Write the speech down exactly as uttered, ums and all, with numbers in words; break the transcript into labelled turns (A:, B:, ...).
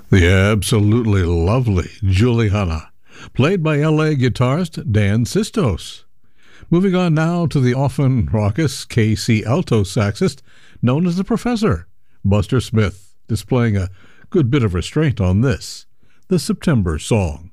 A: The absolutely lovely Juliana, played by L A guitarist Dan Sistos. Moving on now to the often raucous K C alto saxist known as the Professor, Buster Smith, displaying a good bit of restraint on this, the September Song.